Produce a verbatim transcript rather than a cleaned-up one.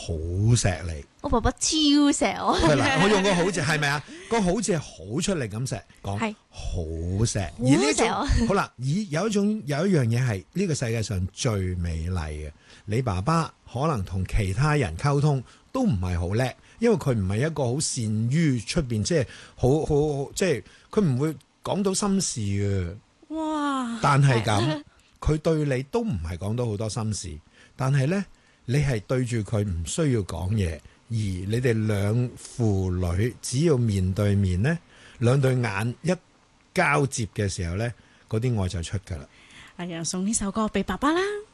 好錫你。 我爸爸超錫我。 係啦，我用個好字係咪啊？個好字係好出力咁錫，講係好錫。而呢種好錫我好啦，以有一種有一樣嘢係呢個世界上最美麗嘅。你爸爸可能同其他人溝通都唔係好叻，因為佢唔係一個好善於出邊，即係好好即係佢唔會講到心事嘅。 哇！ 但係咁，佢對你都唔係講到好多心事，但係呢，你係對住佢唔需要講嘢，而你哋兩父女只要面對面呢，兩對眼一交接嘅時候呢，嗰啲愛就出㗎啦。 阿楊送呢首歌俾爸爸啦。